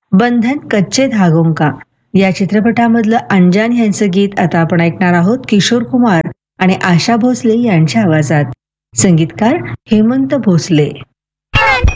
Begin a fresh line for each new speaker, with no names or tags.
बंधन कच्चे धागों का या चित्रपटामधलं अंजान यांचं गीत आता आपण ऐकणार आहोत किशोर कुमार आणि आशा भोसले यांच्या आवाजात. संगीतकार हेमंत भोसले.